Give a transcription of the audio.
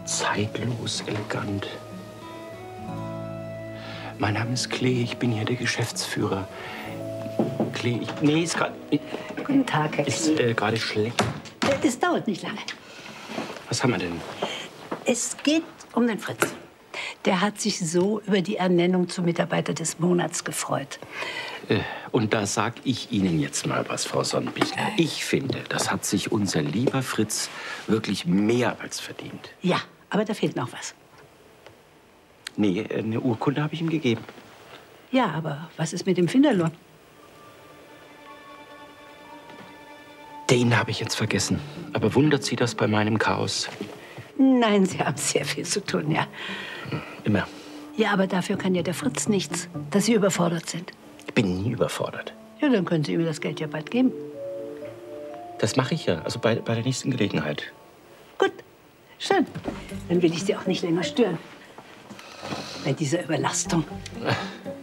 zeitlos elegant. Mein Name ist Klee, ich bin hier der Geschäftsführer. Klee, nee, ist gerade... Guten Tag, Herr Klee. Ist gerade schlecht. Es dauert nicht lange. Was haben wir denn? Es geht um den Fritz. Der hat sich so über die Ernennung zum Mitarbeiter des Monats gefreut. Und da sag ich Ihnen jetzt mal was, Frau Sonnenbichler. Ich finde, das hat sich unser lieber Fritz wirklich mehr als verdient. Ja, aber da fehlt noch was. Nee, eine Urkunde habe ich ihm gegeben. Ja, aber was ist mit dem Finderlohn? Den habe ich jetzt vergessen. Aber wundert Sie das bei meinem Chaos? Nein, Sie haben sehr viel zu tun, ja. Immer. Ja, aber dafür kann ja der Fritz nichts, dass Sie überfordert sind. Ich bin nie überfordert. Ja, dann können Sie ihm das Geld ja bald geben. Das mache ich ja, also bei der nächsten Gelegenheit. Gut, schön. Dann will ich Sie auch nicht länger stören. Bei dieser Überlastung.